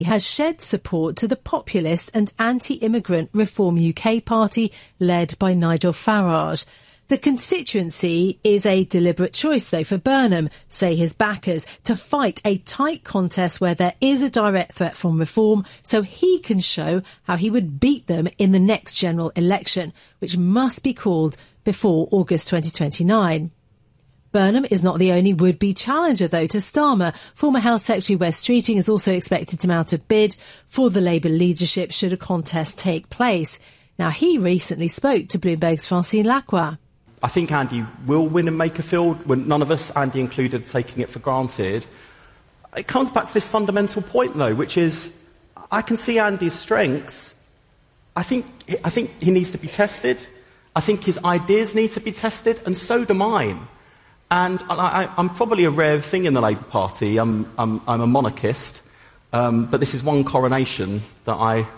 has shed support to the populist and anti-immigrant Reform UK party led by Nigel Farage. The constituency is a deliberate choice, though, for Burnham, say his backers, to fight a tight contest where there is a direct threat from Reform so he can show how he would beat them in the next general election, which must be called before August 2029. Burnham is not the only would-be challenger, though, to Starmer. Former Health Secretary Wes Streeting is also expected to mount a bid for the Labour leadership should a contest take place. Now, he recently spoke to Bloomberg's Francine Lacqua. I think Andy will win in Makerfield, when none of us, Andy included, taking it for granted. It comes back to this fundamental point, though, which is I can see Andy's strengths. I think he needs to be tested. I think his ideas need to be tested, and so do mine. And I'm probably a rare thing in the Labour Party. I'm a monarchist, but this is one coronation that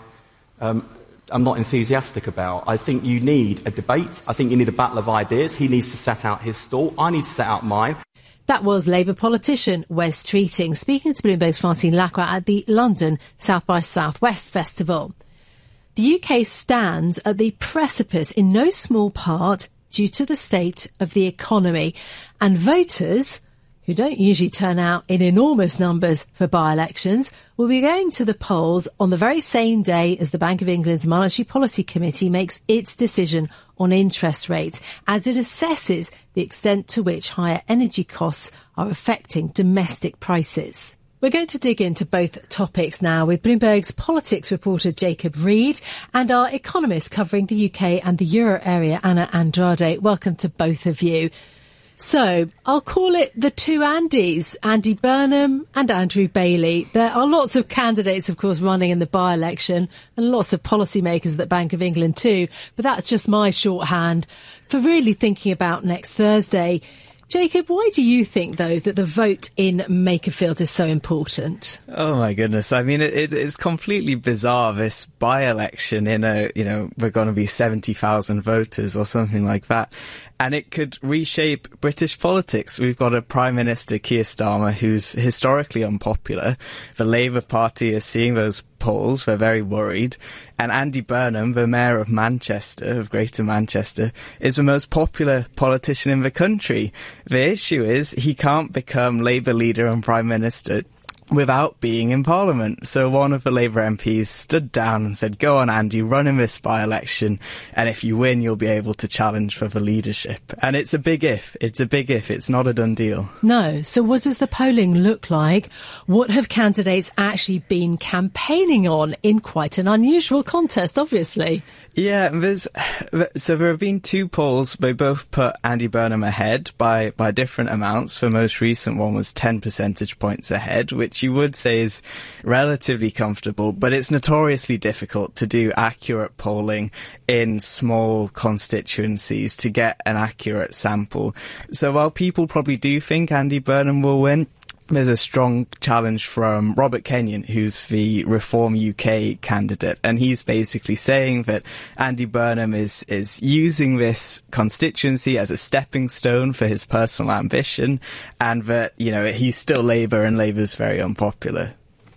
I'm not enthusiastic about. I think you need a debate. I think you need a battle of ideas. He needs to set out his stall. I need to set out mine. That was Labour politician Wes Streeting speaking to Bloomberg's Francine Lacqua at the London South by Southwest Festival. The UK stands at the precipice in no small part due to the state of the economy, and voters, who don't usually turn out in enormous numbers for by-elections, will be going to the polls on the very same day as the Bank of England's Monetary Policy Committee makes its decision on interest rates, as it assesses the extent to which higher energy costs are affecting domestic prices. We're going to dig into both topics now with Bloomberg's politics reporter Jacob Reed and our economist covering the UK and the Euro area, Anna Andrade. Welcome to both of you. So, I'll call it the two Andys, Andy Burnham and Andrew Bailey. There are lots of candidates, of course, running in the by-election and lots of policymakers at the Bank of England too, but that's just my shorthand for really thinking about next Thursday. Jacob, why do you think, though, that the vote in Makerfield is so important? Oh, my goodness. I mean, it's completely bizarre, this by-election in we're going to be 70,000 voters or something like that. And it could reshape British politics. We've got a Prime Minister, Keir Starmer, who's historically unpopular. The Labour Party is seeing those polls. They're very worried. And Andy Burnham, the Mayor of Manchester, of Greater Manchester, is the most popular politician in the country. The issue is he can't become Labour leader and Prime Minister without being in Parliament. So one of the Labour MPs stood down and said, go on, Andy, run in this by-election, and if you win, you'll be able to challenge for the leadership. And it's a big if. It's a big if. It's not a done deal. No. So what does the polling look like? What have candidates actually been campaigning on in quite an unusual contest, obviously? Yeah, so there have been two polls. They both put Andy Burnham ahead by different amounts. The most recent one was 10 percentage points ahead, which you would say is relatively comfortable, but it's notoriously difficult to do accurate polling in small constituencies to get an accurate sample. So while people probably do think Andy Burnham will win, there's a strong challenge from Robert Kenyon, who's the Reform UK candidate, and he's basically saying that Andy Burnham is using this constituency as a stepping stone for his personal ambition, and that, he's still Labour and Labour's very unpopular.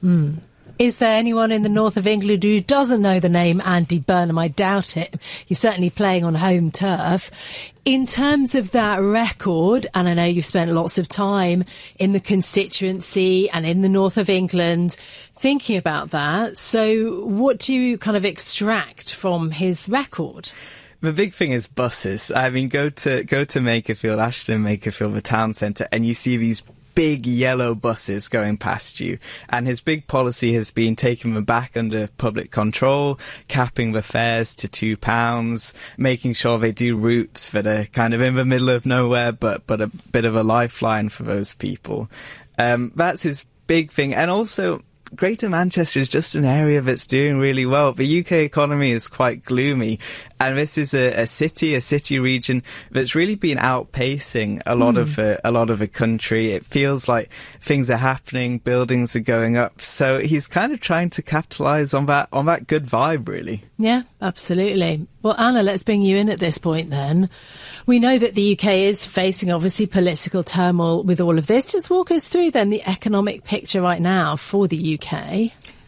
Is there anyone in the north of England who doesn't know the name Andy Burnham? I doubt it. He's certainly playing on home turf. In terms of that record, and I know you've spent lots of time in the constituency and in the north of England thinking about that, so what do you kind of extract from his record? The big thing is buses. I mean, go to Makerfield, Ashton Makerfield, the town centre, and you see these big yellow buses going past you. And his big policy has been taking them back under public control, capping the fares to £2, making sure they do routes that are kind of in the middle of nowhere, but a bit of a lifeline for those people. That's his big thing. And also, Greater Manchester is just an area that's doing really well. The UK economy is quite gloomy, and this is a city region that's really been outpacing a lot of the country. It feels like things are happening, buildings are going up. So he's kind of trying to capitalise on that good vibe, really. Yeah, absolutely. Well, Anna, let's bring you in at this point then. We know that the UK is facing, obviously, political turmoil with all of this. Just walk us through then the economic picture right now for the UK.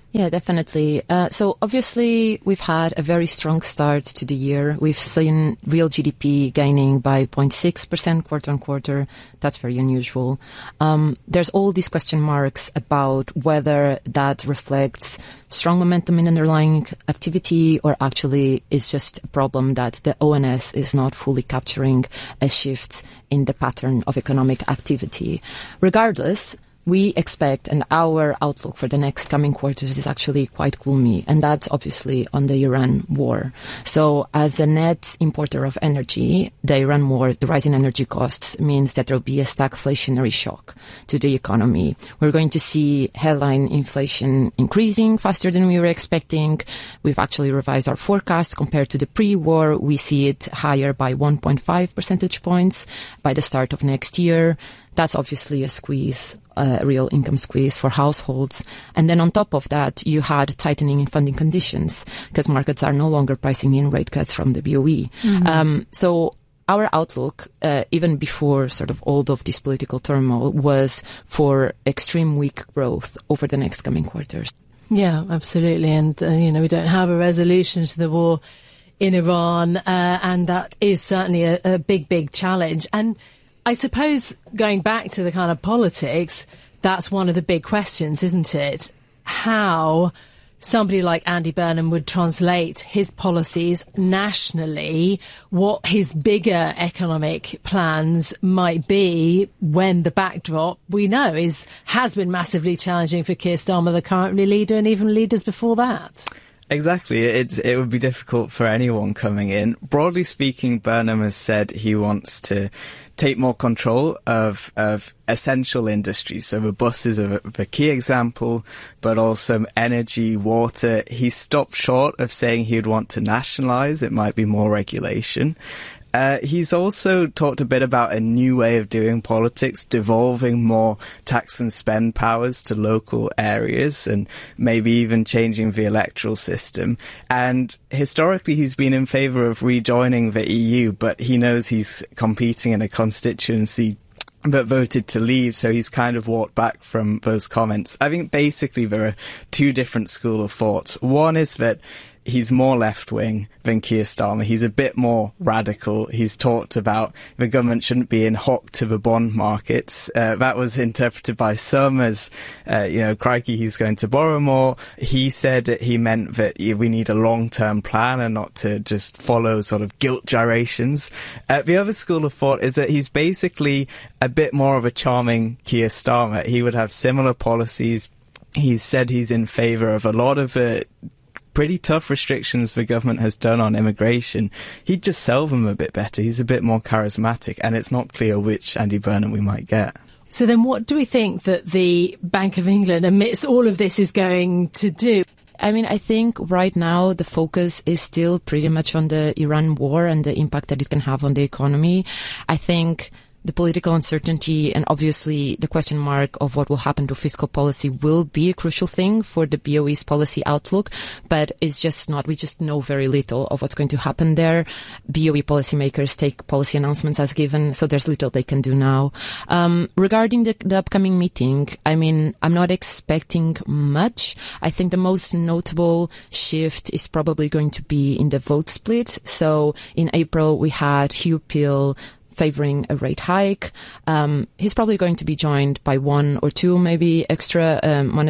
Yeah, definitely. So obviously we've had a very strong start to the year. We've seen real GDP gaining by 0.6% quarter on quarter. That's very unusual. There's all these question marks about whether that reflects strong momentum in underlying activity or actually is just a problem that the ONS is not fully capturing a shift in the pattern of economic activity. Regardless, we expect, and our outlook for the next coming quarters is actually quite gloomy, and that's obviously on the Iran war. So as a net importer of energy, the Iran war, the rise in energy costs means that there will be a stagflationary shock to the economy. We're going to see headline inflation increasing faster than we were expecting. We've actually revised our forecast compared to the pre-war. We see it higher by 1.5 percentage points by the start of next year. That's obviously a squeeze, a real income squeeze for households. And then on top of that, you had tightening in funding conditions because markets are no longer pricing in rate cuts from the BOE. Mm-hmm. So our outlook, even before sort of all of this political turmoil, was for extreme weak growth over the next coming quarters. Yeah, absolutely. And, we don't have a resolution to the war in Iran, and that is certainly a big, big challenge. And I suppose going back to the kind of politics, that's one of the big questions, isn't it? How somebody like Andy Burnham would translate his policies nationally, what his bigger economic plans might be when the backdrop we know has been massively challenging for Keir Starmer, the current leader, and even leaders before that. Exactly. It would be difficult for anyone coming in. Broadly speaking, Burnham has said he wants to take more control of essential industries. So the buses are the key example, but also energy, water. He stopped short of saying he'd want to nationalise. It might be more regulation. He's also talked a bit about a new way of doing politics, devolving more tax and spend powers to local areas and maybe even changing the electoral system. And historically, he's been in favour of rejoining the EU, but he knows he's competing in a constituency but voted to leave, so he's kind of walked back from those comments. I think basically there are two different schools of thought. One is that he's more left-wing than Keir Starmer. He's a bit more radical. He's talked about the government shouldn't be in hock to the bond markets. That was interpreted by some as, crikey, he's going to borrow more. He said he meant that we need a long-term plan and not to just follow sort of guilt gyrations. The other school of thought is that he's basically a bit more of a charming Keir Starmer. He would have similar policies. He's said he's in favour of a lot of pretty tough restrictions the government has done on immigration. He'd just sell them a bit better. He's a bit more charismatic, and it's not clear which Andy Burnham we might get. So then what do we think that the Bank of England, amidst all of this, is going to do? I mean, I think right now the focus is still pretty much on the Iran war and the impact that it can have on the economy. I think the political uncertainty and obviously the question mark of what will happen to fiscal policy will be a crucial thing for the BOE's policy outlook, but it's just not, we just know very little of what's going to happen there. BOE policymakers take policy announcements as given, so there's little they can do now. Regarding the upcoming meeting, I mean, I'm not expecting much. I think the most notable shift is probably going to be in the vote split. So in April, we had Hugh Peel favouring a rate hike. He's probably going to be joined by one or two maybe extra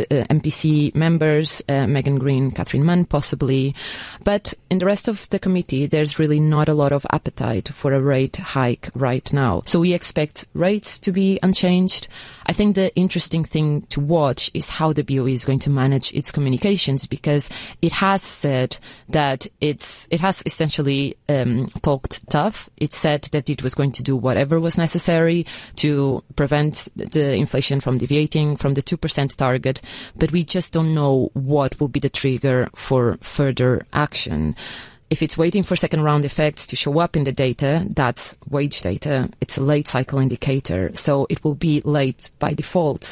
MPC members, Megan Green, Catherine Mann possibly. But in the rest of the committee, there's really not a lot of appetite for a rate hike right now. So we expect rates to be unchanged. I think the interesting thing to watch is how the BOE is going to manage its communications, because it has said that it has essentially talked tough. It said that it was going to do whatever was necessary to prevent the inflation from deviating from the 2% target, but we just don't know what will be the trigger for further action. If it's waiting for second round effects to show up in the data, that's wage data. It's a late cycle indicator, so it will be late by default.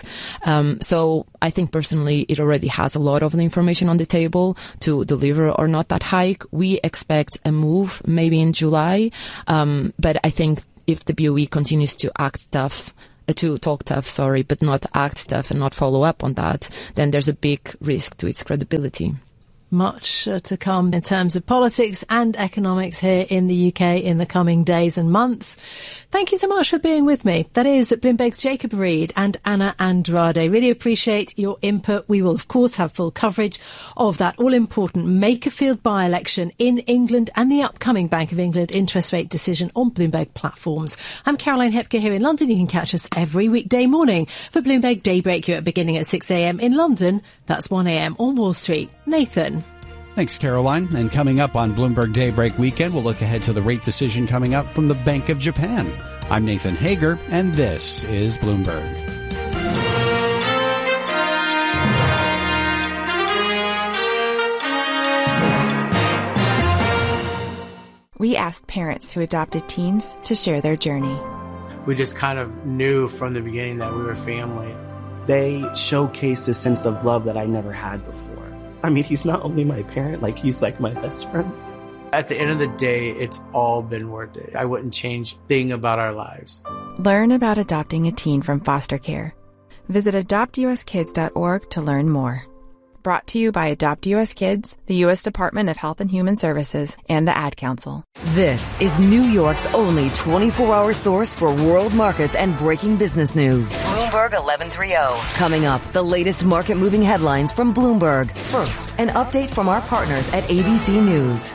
So I think personally it already has a lot of the information on the table to deliver or not that hike. We expect a move maybe in July, but I think if the BOE continues to act tough, to talk tough, but not act tough and not follow up on that, then there's a big risk to its credibility. Much to come in terms of politics and economics here in the UK in the coming days and months. Thank you so much for being with me. That is Bloomberg's Jacob Reed and Anna Andrade. Really appreciate your input. We will, of course, have full coverage of that all-important Makerfield by-election in England and the upcoming Bank of England interest rate decision on Bloomberg platforms. I'm Caroline Hepker here in London. You can catch us every weekday morning for Bloomberg Daybreak here beginning at 6 a.m. in London. That's 1 a.m. on Wall Street. Nathan. Thanks, Caroline. And coming up on Bloomberg Daybreak Weekend, we'll look ahead to the rate decision coming up from the Bank of Japan. I'm Nathan Hager, and this is Bloomberg. We asked parents who adopted teens to share their journey. We just kind of knew from the beginning that we were family. They showcased a sense of love that I never had before. I mean, he's not only my parent, he's like my best friend. At the end of the day, it's all been worth it. I wouldn't change a thing about our lives. Learn about adopting a teen from foster care. Visit adoptuskids.org to learn more. Brought to you by Adopt US Kids, the U.S. Department of Health and Human Services, and the Ad Council. This is New York's only 24-hour source for world markets and breaking business news. Bloomberg 1130. Coming up, the latest market-moving headlines from Bloomberg. First, an update from our partners at ABC News.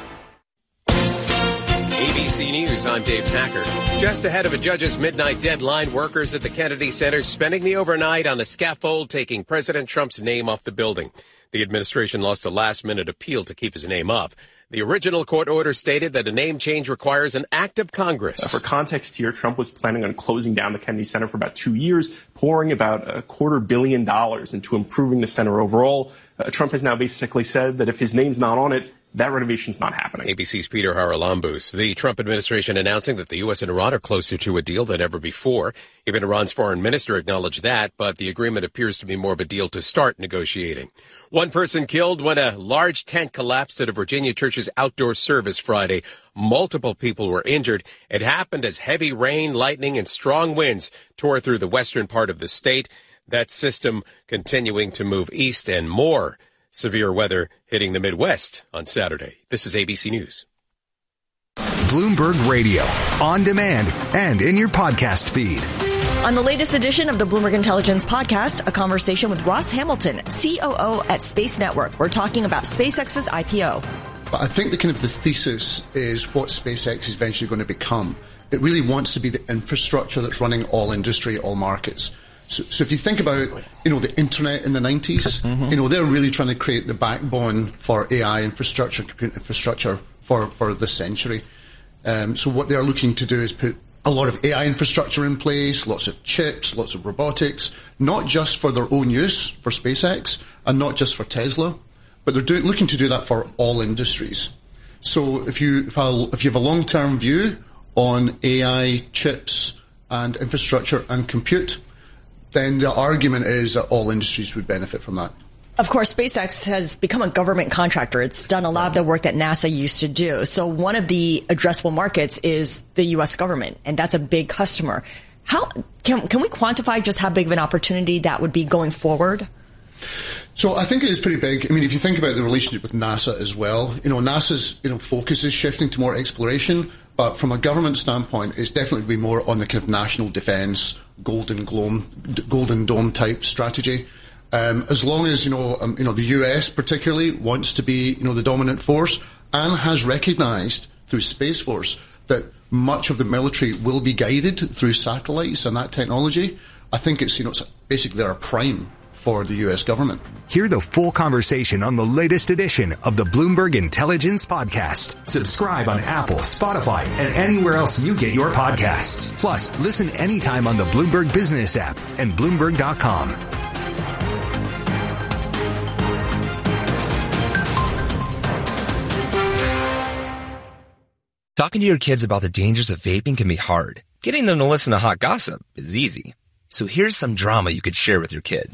ABC News, I'm Dave Packer. Just ahead of a judge's midnight deadline, workers at the Kennedy Center spending the overnight on the scaffold, taking President Trump's name off the building. The administration lost a last-minute appeal to keep his name up. The original court order stated that a name change requires an act of Congress. For context here, Trump was planning on closing down the Kennedy Center for about 2 years, pouring about $250 million into improving the center overall. Trump has now basically said that if his name's not on it, that renovation's not happening. ABC's Peter Haralambous. The Trump administration announcing that the U.S. and Iran are closer to a deal than ever before. Even Iran's foreign minister acknowledged that, but the agreement appears to be more of a deal to start negotiating. One person killed when a large tent collapsed at a Virginia church's outdoor service Friday. Multiple people were injured. It happened as heavy rain, lightning, and strong winds tore through the western part of the state. That system continuing to move east and more severe weather hitting the Midwest on Saturday. This is ABC News. Bloomberg Radio, on demand and in your podcast feed. On the latest edition of the Bloomberg Intelligence Podcast, a conversation with Ross Hamilton, COO at Space Network. We're talking about SpaceX's IPO. But I think the thesis is what SpaceX is eventually going to become. It really wants to be the infrastructure that's running all industry, all markets. So if you think about, the internet in the 90s, they're really trying to create the backbone for AI infrastructure, computer infrastructure for this century. So what they're looking to do is put a lot of AI infrastructure in place, lots of chips, lots of robotics, not just for their own use for SpaceX and not just for Tesla, but they're looking to do that for all industries. So if you have a long-term view on AI, chips and infrastructure and compute, then the argument is that all industries would benefit from that. Of course, SpaceX has become a government contractor. It's done a lot of the work that NASA used to do. So one of the addressable markets is the U.S. government, and that's a big customer. How can we quantify just how big of an opportunity that would be going forward? So I think it is pretty big. I mean, if you think about the relationship with NASA as well, NASA's focus is shifting to more exploration. But from a government standpoint, it's definitely be more on the kind of national defence, Golden Dome type strategy. As long as the US particularly wants to be the dominant force and has recognised through Space Force that much of the military will be guided through satellites and that technology, I think it's basically they're a prime for the U.S. government. Hear the full conversation on the latest edition of the Bloomberg Intelligence Podcast. Subscribe on Apple, Spotify, and anywhere else you get your podcasts. Plus, listen anytime on the Bloomberg Business app and Bloomberg.com. Talking to your kids about the dangers of vaping can be hard. Getting them to listen to hot gossip is easy. So here's some drama you could share with your kid.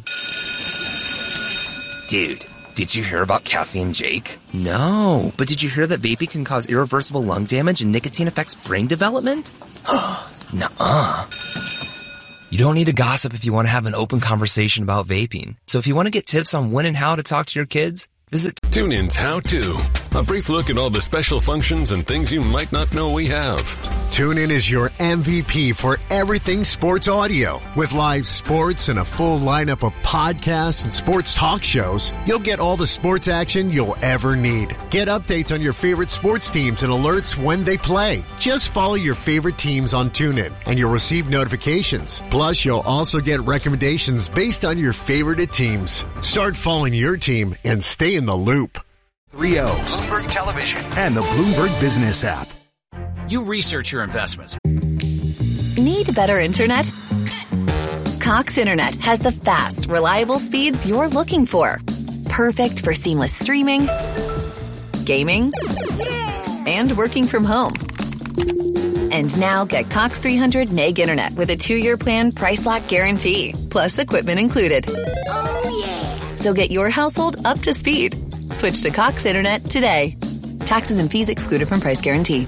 Dude, did you hear about Cassie and Jake? No, but did you hear that vaping can cause irreversible lung damage and nicotine affects brain development? Nuh-uh. You don't need to gossip if you want to have an open conversation about vaping. So if you want to get tips on when and how to talk to your kids, visit TuneIn's How To. A brief look at all the special functions and things you might not know we have. TuneIn is your MVP for everything sports audio. With live sports and a full lineup of podcasts and sports talk shows, you'll get all the sports action you'll ever need. Get updates on your favorite sports teams and alerts when they play. Just follow your favorite teams on TuneIn and you'll receive notifications. Plus, you'll also get recommendations based on your favorite teams. Start following your team and stay in the loop. 3-0, Bloomberg Television, and the Bloomberg Business app. You research your investments. Need better internet? Cox Internet has the fast, reliable speeds you're looking for. Perfect for seamless streaming, gaming, and working from home. And now get Cox 300 meg internet with a 2-year plan price lock guarantee, plus equipment included. Oh, yeah. So get your household up to speed. Switch to Cox Internet today. Taxes and fees excluded from price guarantee.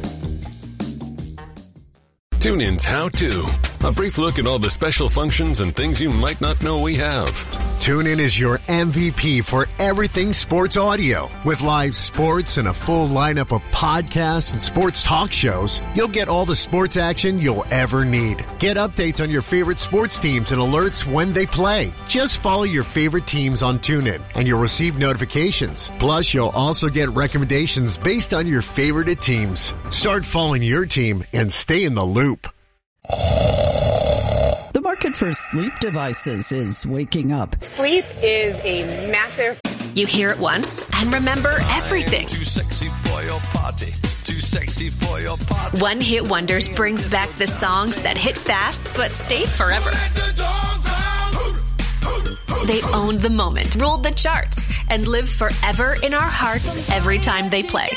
TuneIn's How To. A brief look at all the special functions and things you might not know we have. TuneIn is your MVP for everything sports audio. With live sports and a full lineup of podcasts and sports talk shows, you'll get all the sports action you'll ever need. Get updates on your favorite sports teams and alerts when they play. Just follow your favorite teams on TuneIn and you'll receive notifications. Plus, you'll also get recommendations based on your favorite teams. Start following your team and stay in the loop. The market for sleep devices is waking up. Sleep is a massive... You hear it once and remember everything. Too sexy for your party. Too sexy for your party. One Hit Wonders brings back the songs that hit fast but stayed forever. They owned the moment, ruled the charts, and live forever in our hearts every time they play.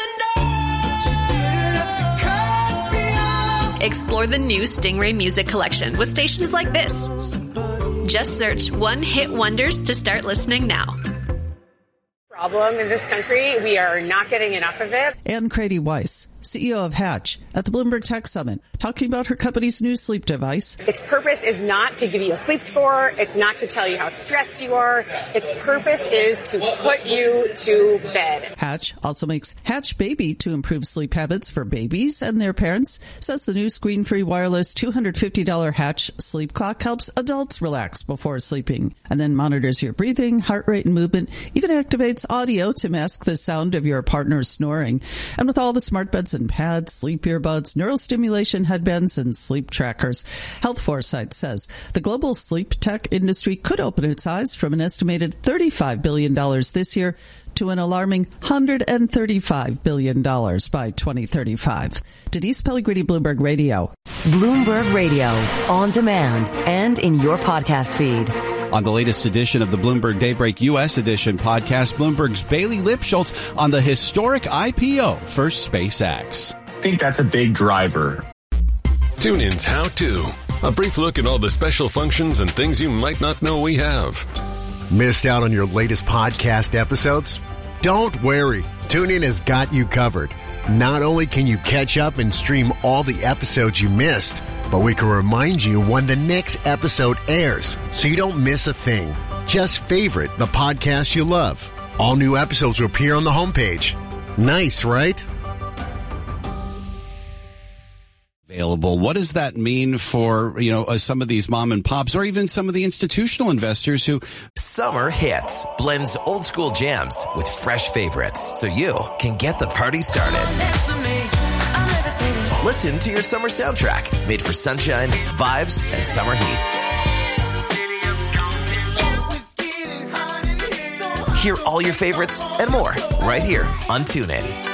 Explore the new Stingray Music Collection with stations like this. Just search One Hit Wonders to start listening now. Problem in this country, we are not getting enough of it. Ann Crady-Weiss, CEO of Hatch, at the Bloomberg Tech Summit, talking about her company's new sleep device. Its purpose is not to give you a sleep score. It's not to tell you how stressed you are. Its purpose is to put you to bed. Hatch also makes Hatch Baby to improve sleep habits for babies and their parents. Says the new screen-free wireless $250 Hatch sleep clock helps adults relax before sleeping and then monitors your breathing, heart rate, and movement. Even activates audio to mask the sound of your partner snoring. And with all the smart beds and pads, sleep earbuds, neurostimulation headbands, and sleep trackers, Health Foresight says the global sleep tech industry could open its eyes from an estimated $35 billion this year to an alarming $135 billion by 2035. Denise Pellegrini, Bloomberg Radio. Bloomberg Radio, on demand and in your podcast feed. On the latest edition of the Bloomberg Daybreak U.S. edition podcast, Bloomberg's Bailey Lipschultz on the historic IPO for SpaceX. I think that's a big driver. TuneIn's How To. A brief look at all the special functions and things you might not know we have. Missed out on your latest podcast episodes? Don't worry. TuneIn has got you covered. Not only can you catch up and stream all the episodes you missed, but we can remind you when the next episode airs so you don't miss a thing. Just favorite the podcast you love. All new episodes will appear on the homepage. Nice, right? Available. What does that mean for, some of these mom and pops or even some of the institutional investors who... Summer Hits blends old school jams with fresh favorites so you can get the party started. Listen to your summer soundtrack made for sunshine, vibes, and summer heat. Hear all your favorites and more right here on TuneIn.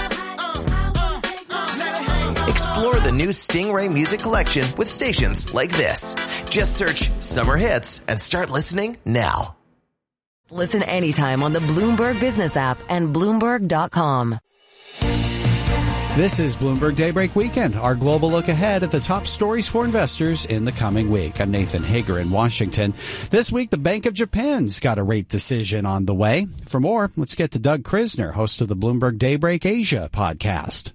Explore the new Stingray Music Collection with stations like this. Just search Summer Hits and start listening now. Listen anytime on the Bloomberg Business app and Bloomberg.com. This is Bloomberg Daybreak Weekend, our global look ahead at the top stories for investors in the coming week. I'm Nathan Hager in Washington. This week, the Bank of Japan's got a rate decision on the way. For more, let's get to Doug Krisner, host of the Bloomberg Daybreak Asia podcast.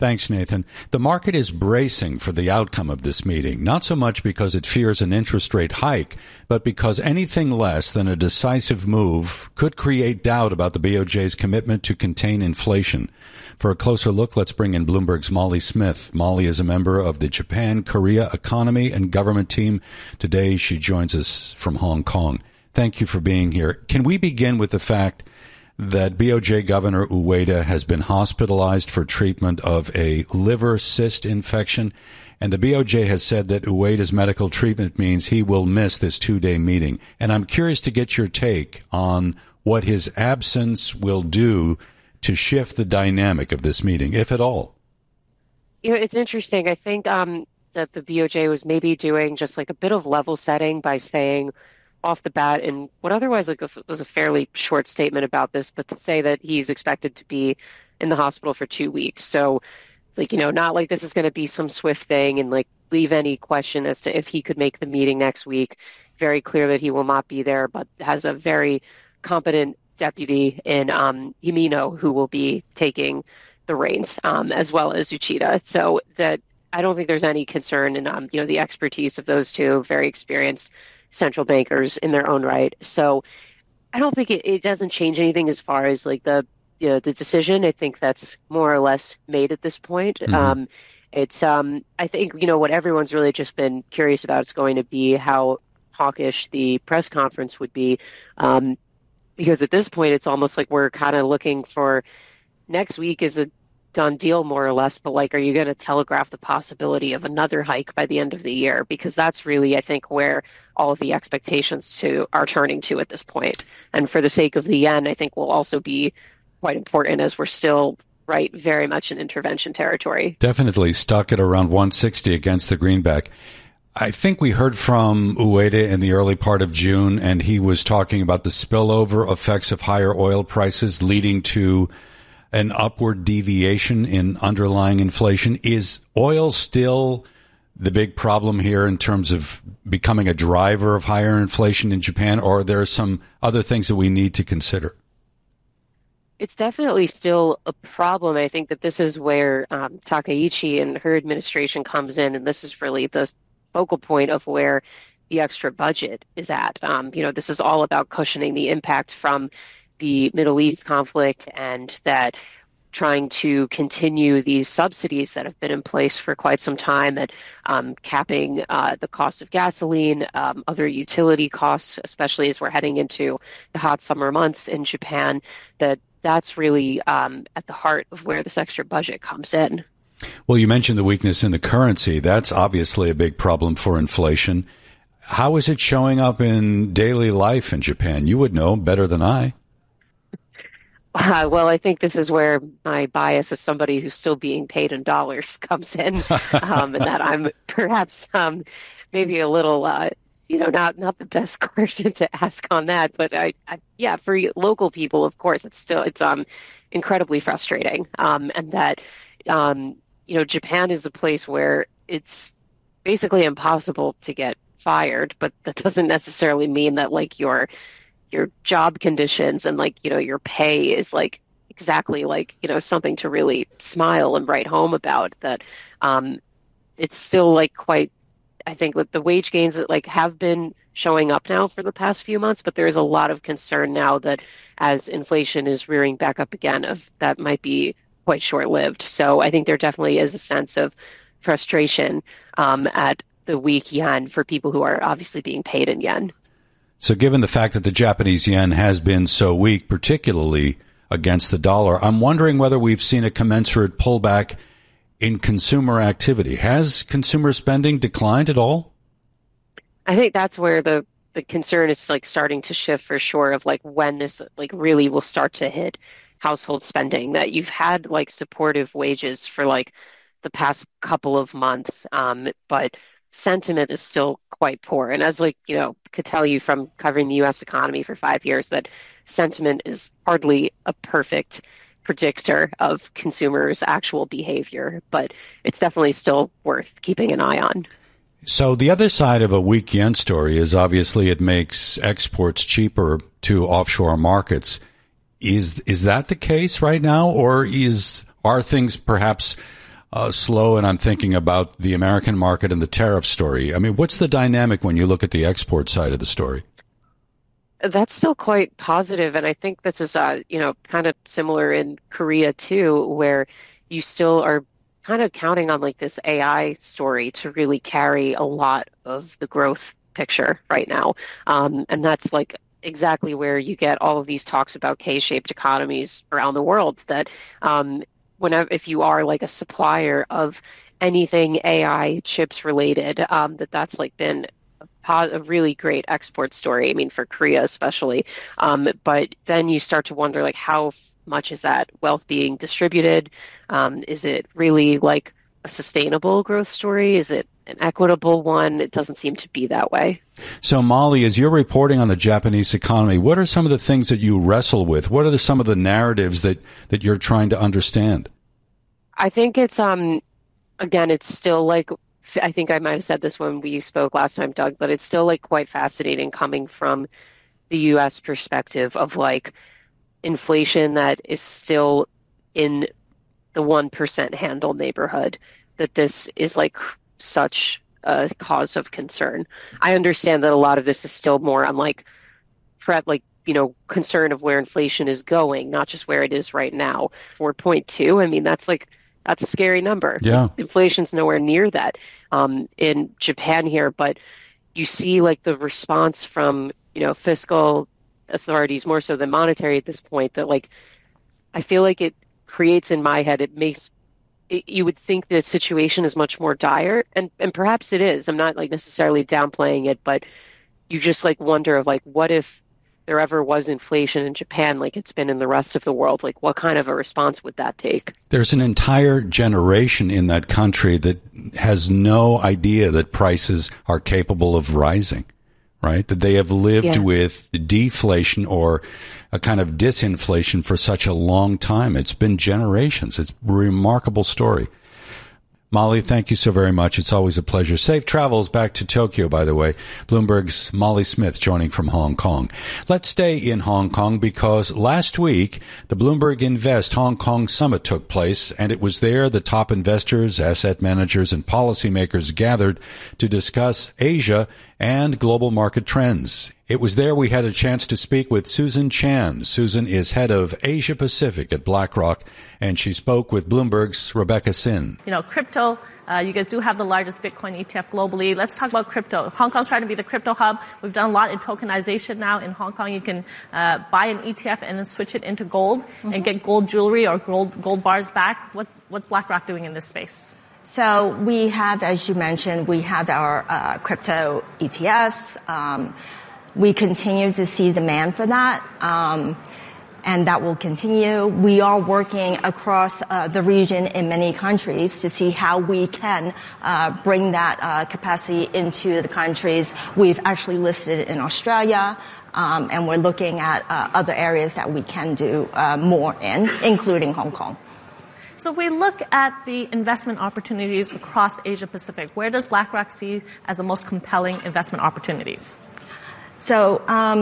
Thanks, Nathan. The market is bracing for the outcome of this meeting, not so much because it fears an interest rate hike, but because anything less than a decisive move could create doubt about the BOJ's commitment to contain inflation. For a closer look, let's bring in Bloomberg's Molly Smith. Molly is a member of the Japan-Korea Economy and Government team. Today, she joins us from Hong Kong. Thank you for being here. Can we begin with the fact that BOJ Governor Ueda has been hospitalized for treatment of a liver cyst infection, and the BOJ has said that Ueda's medical treatment means he will miss this 2-day meeting. And I'm curious to get your take on what his absence will do to shift the dynamic of this meeting, if at all. It's interesting. I think that the BOJ was maybe doing just like a bit of level setting by saying off the bat in what otherwise was a fairly short statement about this, but to say that he's expected to be in the hospital for 2 weeks. So, not like this is going to be some swift thing and leave any question as to if he could make the meeting next week. Very clear that he will not be there, but has a very competent deputy in Yamino who will be taking the reins, as well as Uchida. So that I don't think there's any concern in, the expertise of those two, very experienced central bankers in their own right. So I don't think it doesn't change anything as far as the decision. I think that's more or less made at this point. Mm-hmm. I think, what everyone's really just been curious about is going to be how hawkish the press conference would be. Because at this point, it's almost like we're kind of looking for next week is a done deal, more or less. But are you going to telegraph the possibility of another hike by the end of the year? Because that's really, I think, where all of the expectations are turning to at this point. And for the sake of the yen, I think will also be quite important as we're still very much in intervention territory. Definitely stuck at around 160 against the greenback. I think we heard from Ueda in the early part of June, and he was talking about the spillover effects of higher oil prices leading to an upward deviation in underlying inflation. Is oil still the big problem here in terms of becoming a driver of higher inflation in Japan, or are there some other things that we need to consider? It's definitely still a problem. I think that this is where Takaichi and her administration comes in, and this is really the focal point of where the extra budget is at. This is all about cushioning the impact from the Middle East conflict and that trying to continue these subsidies that have been in place for quite some time at capping the cost of gasoline, other utility costs, especially as we're heading into the hot summer months in Japan, that's really at the heart of where this extra budget comes in. Well, you mentioned the weakness in the currency. That's obviously a big problem for inflation. How is it showing up in daily life in Japan? You would know better than I. Well, I think this is where my bias as somebody who's still being paid in dollars comes in, and that I'm perhaps maybe a little, not the best person to ask on that. But for local people, of course, it's incredibly frustrating, and that Japan is a place where it's basically impossible to get fired, but that doesn't necessarily mean that your job conditions and your pay is exactly something to really smile and write home about. That it's still quite, I think, with the wage gains that have been showing up now for the past few months, but there's a lot of concern now that as inflation is rearing back up again, that might be quite short-lived. So I think there definitely is a sense of frustration at the weak yen for people who are obviously being paid in yen. So given the fact that the Japanese yen has been so weak, particularly against the dollar, I'm wondering whether we've seen a commensurate pullback in consumer activity. Has consumer spending declined at all? I think that's where the concern is starting to shift for sure of when this really will start to hit household spending, that you've had supportive wages for the past couple of months, but sentiment is still quite poor. And as could tell you from covering the U.S. economy for 5 years, that sentiment is hardly a perfect predictor of consumers' actual behavior, but it's definitely still worth keeping an eye on. So the other side of a weak yen story is obviously it makes exports cheaper to offshore markets. Is that the case right now, or are things perhaps slow, and I'm thinking about the American market and the tariff story. I mean, what's the dynamic when you look at the export side of the story? That's still quite positive, and I think this is, kind of similar in Korea too, where you still are kind of counting on like this AI story to really carry a lot of the growth picture right now, and that's like exactly where you get all of these talks about K-shaped economies around the world. That if you are like a supplier of anything AI chips related, that's like been a really great export story. I mean, for Korea especially. But then you start to wonder, like, how much is that wealth being distributed? Is it really like a sustainable growth story? Is it an equitable one? It doesn't seem to be that way. So, Molly, as you're reporting on the Japanese economy, what are some of the things that you wrestle with? What are some of the narratives that you're trying to understand? I think it's, again, it's still like, I think I might have said this when we spoke last time, Doug, but it's still like quite fascinating coming from the U.S. perspective of like inflation that is still in the 1% handle neighborhood, that this is like such a cause of concern. I understand that a lot of this is still more on like concern of where inflation is going, not just where it is right now. 4.2, I mean, that's a scary number. Yeah. Inflation's nowhere near that in Japan here, but you see like the response from, fiscal authorities more so than monetary at this point, that like, I feel like it creates in my head, you would think the situation is much more dire, and perhaps it is. I'm not like necessarily downplaying it, but you just like wonder of like, what if there ever was inflation in Japan like it's been in the rest of the world? Like, what kind of a response would that take? There's an entire generation in that country that has no idea that prices are capable of rising, right? That they have lived with deflation or a kind of disinflation for such a long time. It's been generations. It's a remarkable story. Molly, thank you so very much. It's always a pleasure. Safe travels back to Tokyo, by the way. Bloomberg's Molly Smith joining from Hong Kong. Let's stay in Hong Kong because last week, the Bloomberg Invest Hong Kong Summit took place, and it was there the top investors, asset managers, and policymakers gathered to discuss Asia and global market trends. It was there we had a chance to speak with Susan Chan. Susan is head of Asia Pacific at BlackRock, and she spoke with Bloomberg's Rebecca Sin. Crypto, you guys do have the largest Bitcoin ETF globally. Let's talk about crypto. Hong Kong's trying to be the crypto hub. We've done a lot in tokenization now. In Hong Kong, you can buy an ETF and then switch it into gold and get gold jewelry or gold bars back. What's BlackRock doing in this space? So we have, as you mentioned, we have our crypto ETFs. We continue to see demand for that, and that will continue. We are working across the region in many countries to see how we can bring that capacity into the countries. We've actually listed in Australia, and we're looking at other areas that we can do more in, including Hong Kong. So if we look at the investment opportunities across Asia Pacific, where does BlackRock see as the most compelling investment opportunities? So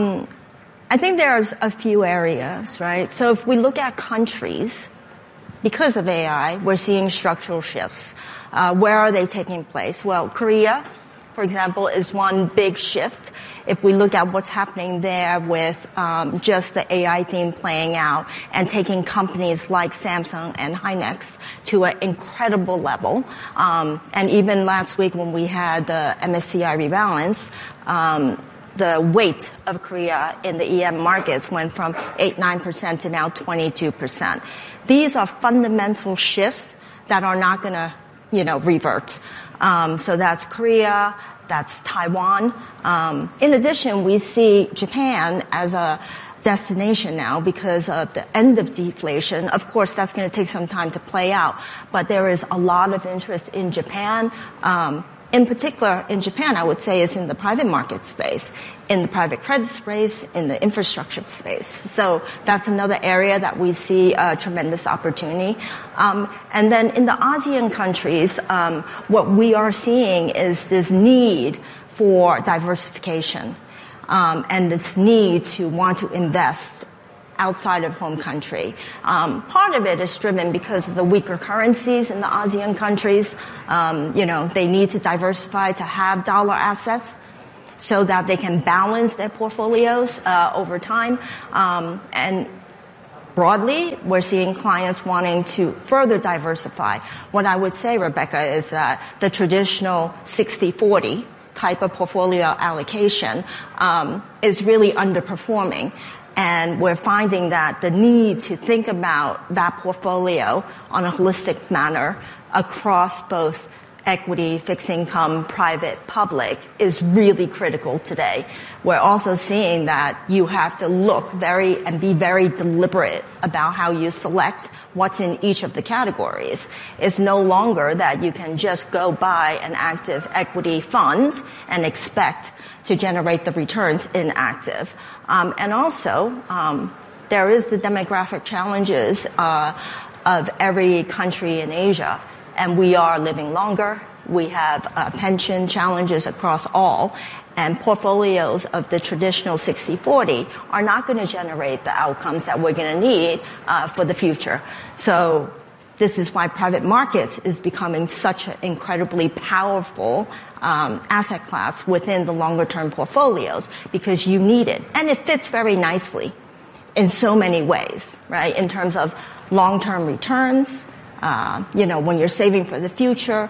I think there's a few areas, right? So if we look at countries, because of AI, we're seeing structural shifts. Where are they taking place? Well, Korea, for example, is one big shift. If we look at what's happening there with just the AI theme playing out and taking companies like Samsung and Hynix to an incredible level. And even last week when we had the MSCI rebalance, the weight of Korea in the EM markets went from 8-9% to now 22%. These are fundamental shifts that are not going to, revert. So that's Korea, that's Taiwan. In addition, we see Japan as a destination now because of the end of deflation. Of course, that's going to take some time to play out, but there is a lot of interest in Japan. In particular, in Japan, I would say is in the private market space, in the private credit space, in the infrastructure space. So that's another area that we see a tremendous opportunity. And then in the ASEAN countries, what we are seeing is this need for diversification, and this need to want to invest outside of home country. Part of it is driven because of the weaker currencies in the ASEAN countries. They need to diversify to have dollar assets so that they can balance their portfolios over time. And broadly, we're seeing clients wanting to further diversify. What I would say, Rebecca, is that the traditional 60-40 type of portfolio allocation is really underperforming. And we're finding that the need to think about that portfolio on a holistic manner across both equity, fixed income, private, public is really critical today. We're also seeing that you have to look and be very deliberate about how you select what's in each of the categories. It's no longer that you can just go buy an active equity fund and expect to generate the returns in active. And also, there is the demographic challenges of every country in Asia. And we are living longer. We have pension challenges across all. And portfolios of the traditional 60-40 are not going to generate the outcomes that we're going to need for the future. So this is why private markets is becoming such an incredibly powerful asset class within the longer-term portfolios, because you need it. And it fits very nicely in so many ways, right, in terms of long-term returns. When you're saving for the future,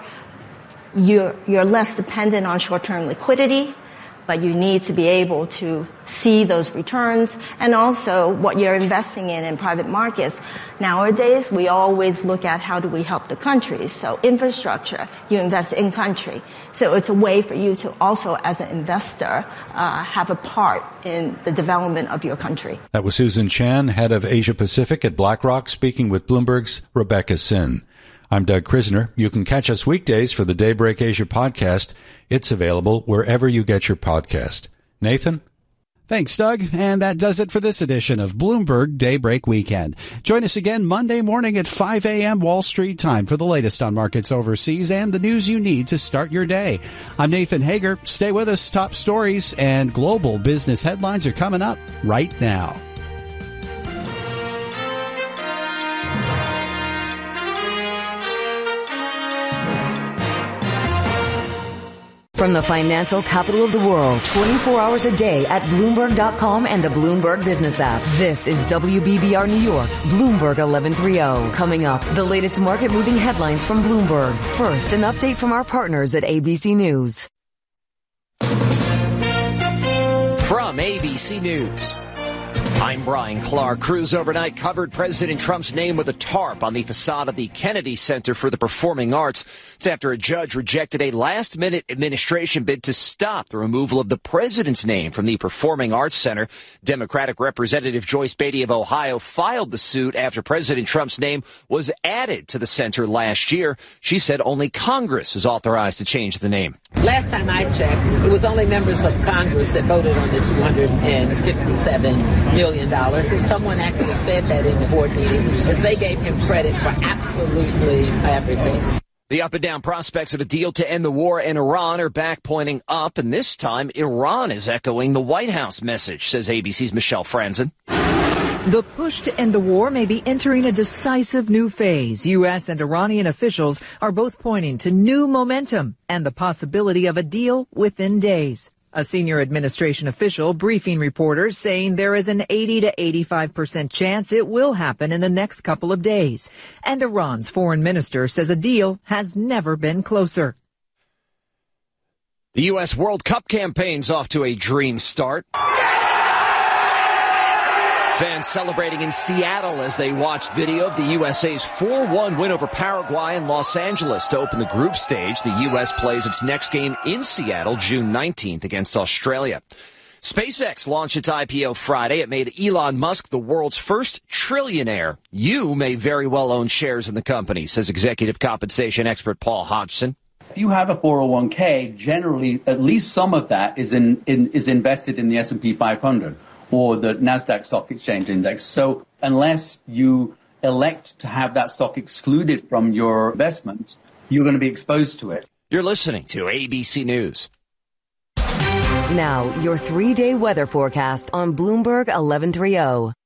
you're less dependent on short-term liquidity, but you need to be able to see those returns, and also what you're investing in private markets. Nowadays, we always look at how do we help the countries. So infrastructure, you invest in country. So it's a way for you to also, as an investor, have a part in the development of your country. That was Susan Chan, head of Asia Pacific at BlackRock, speaking with Bloomberg's Rebecca Sin. I'm Doug Krisner. You can catch us weekdays for the Daybreak Asia podcast. It's available wherever you get your podcast. Nathan? Thanks, Doug. And that does it for this edition of Bloomberg Daybreak Weekend. Join us again Monday morning at 5 a.m. Wall Street time for the latest on markets overseas and the news you need to start your day. I'm Nathan Hager. Stay with us. Top stories and global business headlines are coming up right now. From the financial capital of the world, 24 hours a day at Bloomberg.com and the Bloomberg Business app. This is WBBR New York, Bloomberg 1130. Coming up, the latest market-moving headlines from Bloomberg. First, an update from our partners at ABC News. From ABC News, I'm Brian Clark. Crews overnight covered President Trump's name with a tarp on the facade of the Kennedy Center for the Performing Arts. It's after a judge rejected a last-minute administration bid to stop the removal of the president's name from the Performing Arts Center. Democratic Representative Joyce Beatty of Ohio filed the suit after President Trump's name was added to the center last year. She said only Congress is authorized to change the name. Last time I checked, it was only members of Congress that voted on the $257 million. And someone actually said that in the board meeting, as they gave him credit for absolutely everything. The up and down prospects of a deal to end the war in Iran are back pointing up, and this time Iran is echoing the White House message, says ABC's Michelle Franzen. The push to end the war may be entering a decisive new phase. U.S. and Iranian officials are both pointing to new momentum and the possibility of a deal within days. A senior administration official briefing reporters saying there is an 80 to 85% chance it will happen in the next couple of days. And Iran's foreign minister says a deal has never been closer. The U.S. World Cup campaign's off to a dream start. Fans celebrating in Seattle as they watched video of the USA's 4-1 win over Paraguay in Los Angeles to open the group stage. The U.S. plays its next game in Seattle June 19th against Australia. SpaceX launched its IPO Friday. It made Elon Musk the world's first trillionaire. You may very well own shares in the company, says executive compensation expert Paul Hodgson. If you have a 401k, generally at least some of that is invested in the S&P 500. Or the NASDAQ Stock Exchange Index. So unless you elect to have that stock excluded from your investment, you're going to be exposed to it. You're listening to ABC News. Now, your 3-day weather forecast on Bloomberg 1130.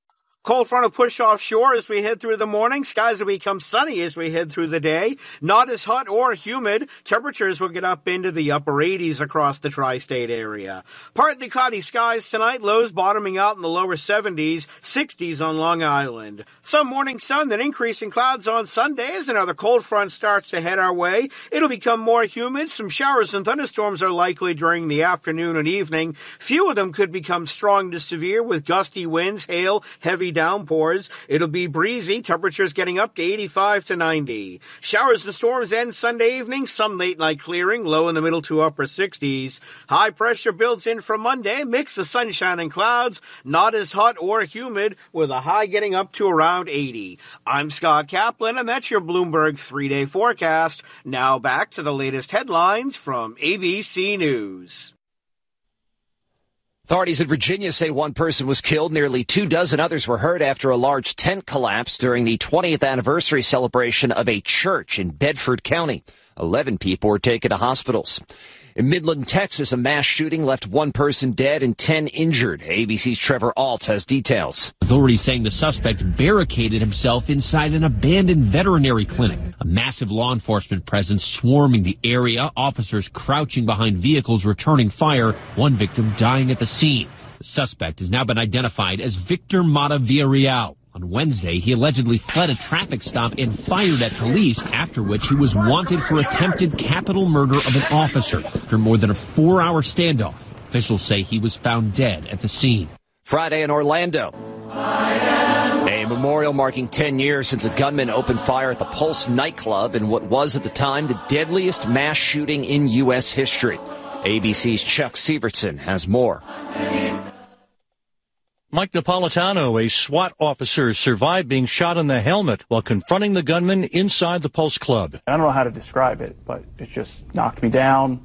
Cold front will push offshore as we head through the morning. Skies will become sunny as we head through the day. Not as hot or humid. Temperatures will get up into the upper 80s across the tri-state area. Partly cloudy skies tonight. Lows bottoming out in the lower 70s, 60s on Long Island. Some morning sun, then increasing clouds on Sunday as another cold front starts to head our way. It'll become more humid. Some showers and thunderstorms are likely during the afternoon and evening. Few of them could become strong to severe with gusty winds, hail, heavy downpours. It'll be breezy, temperatures getting up to 85 to 90. Showers and storms end Sunday evening, some late night clearing, low in the middle to upper 60s. High pressure builds in for Monday, mix of sunshine and clouds, not as hot or humid, with a high getting up to around 80. I'm Scott Kaplan, and that's your Bloomberg 3-day forecast. Now back to the latest headlines from ABC News. Authorities in Virginia say one person was killed, nearly 24 others were hurt after a large tent collapsed during the 20th anniversary celebration of a church in Bedford County. 11 people were taken to hospitals. In Midland, Texas, a mass shooting left one person dead and 10 injured. ABC's Trevor Alt has details. Authorities saying the suspect barricaded himself inside an abandoned veterinary clinic. A massive law enforcement presence swarming the area, officers crouching behind vehicles returning fire, one victim dying at the scene. The suspect has now been identified as Victor Mata Villarreal. On Wednesday, he allegedly fled a traffic stop and fired at police, after which he was wanted for attempted capital murder of an officer. After more than a 4-hour standoff, officials say he was found dead at the scene. Friday in Orlando. A memorial marking 10 years since a gunman opened fire at the Pulse nightclub in what was at the time the deadliest mass shooting in U.S. history. ABC's Chuck Sievertson has more. Mike Napolitano, a SWAT officer, survived being shot in the helmet while confronting the gunman inside the Pulse Club. I don't know how to describe it, but it just knocked me down,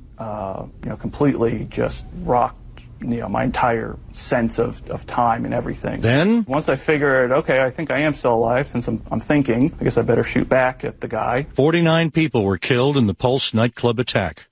completely just rocked, my entire sense of time and everything. Then? Once I figured, okay, I think I am still alive, since I'm thinking, I guess I better shoot back at the guy. 49 people were killed in the Pulse nightclub attack.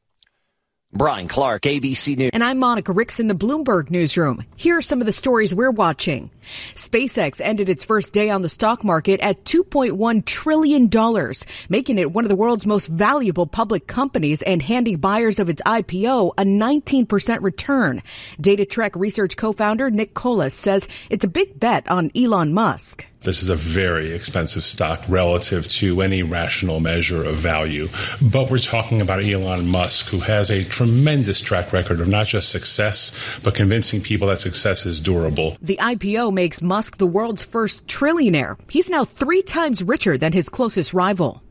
Brian Clark, ABC News. And I'm Monica Ricks in the Bloomberg Newsroom. Here are some of the stories we're watching. SpaceX ended its first day on the stock market at $2.1 trillion, making it one of the world's most valuable public companies and handing buyers of its IPO a 19% return. DataTrek research co-founder Nick Colas says it's a big bet on Elon Musk. This is a very expensive stock relative to any rational measure of value. But we're talking about Elon Musk, who has a tremendous track record of not just success, but convincing people that success is durable. The IPO makes Musk the world's first trillionaire. He's now 3 times richer than his closest rival.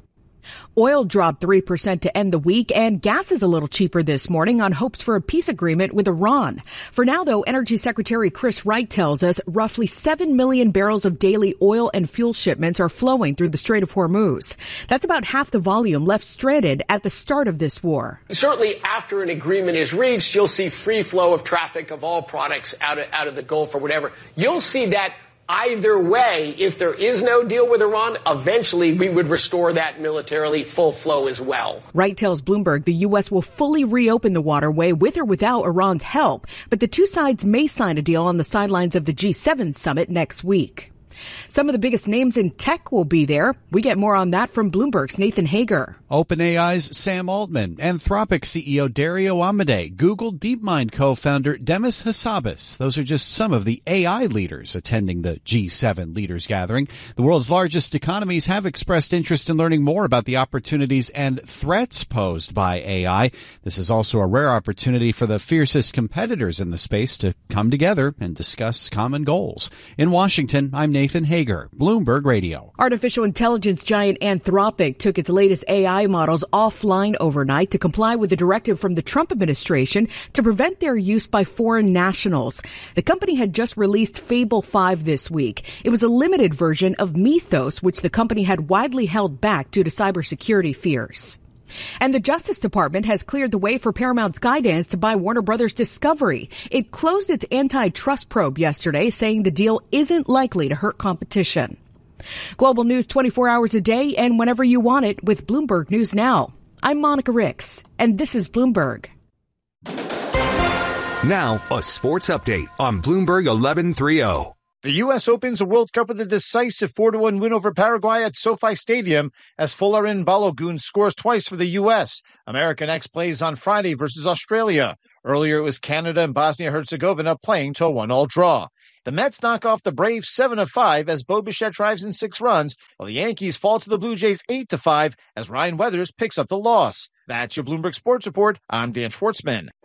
Oil dropped 3% to end the week, and gas is a little cheaper this morning on hopes for a peace agreement with Iran. For now, though, Energy Secretary Chris Wright tells us roughly 7 million barrels of daily oil and fuel shipments are flowing through the Strait of Hormuz. That's about half the volume left stranded at the start of this war. Certainly after an agreement is reached, you'll see free flow of traffic of all products out of the Gulf or whatever. You'll see that either way. If there is no deal with Iran, eventually we would restore that militarily full flow as well. Wright tells Bloomberg the U.S. will fully reopen the waterway with or without Iran's help, but the two sides may sign a deal on the sidelines of the G7 summit next week. Some of the biggest names in tech will be there. We get more on that from Bloomberg's Nathan Hager. OpenAI's Sam Altman, Anthropic CEO Dario Amodei, Google DeepMind co-founder Demis Hassabis. Those are just some of the AI leaders attending the G7 leaders gathering. The world's largest economies have expressed interest in learning more about the opportunities and threats posed by AI. This is also a rare opportunity for the fiercest competitors in the space to come together and discuss common goals. In Washington, I'm Nathan Hager, Bloomberg Radio. Artificial intelligence giant Anthropic took its latest AI models offline overnight to comply with a directive from the Trump administration to prevent their use by foreign nationals. The company had just released Fable 5 this week. It was a limited version of Mythos, which the company had widely held back due to cybersecurity fears. And the Justice Department has cleared the way for Paramount Skydance to buy Warner Brothers Discovery. It closed its antitrust probe yesterday, saying the deal isn't likely to hurt competition. Global news 24 hours a day and whenever you want it with Bloomberg News Now. I'm Monica Ricks, and this is Bloomberg. Now, a sports update on Bloomberg 1130. The U.S. opens the World Cup with a decisive 4-1 win over Paraguay at SoFi Stadium as Folarin Balogun scores twice for the U.S. America next plays on Friday versus Australia. Earlier it was Canada and Bosnia-Herzegovina playing to a 1-1 draw. The Mets knock off the Braves 7-5 as Bo Bichette drives in 6 runs, while the Yankees fall to the Blue Jays 8-5 as Ryan Weathers picks up the loss. That's your Bloomberg Sports Report. I'm Dan Schwartzman.